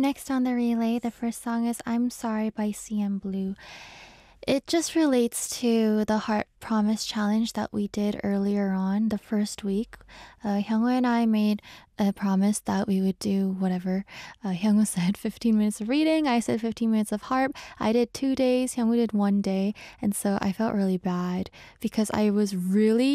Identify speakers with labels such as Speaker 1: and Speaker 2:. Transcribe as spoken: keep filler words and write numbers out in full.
Speaker 1: next on the relay. The first song is I'm Sorry by C M Blue. It just relates to the Heart Promise Challenge that we did earlier on the first week. Uh, Hyungwoo and I made a promise that we would do whatever. Uh, Hyungwoo said fifteen minutes of reading, I said fifteen minutes of harp. I did two days, Hyungwoo did one day, and so I felt really bad because I was really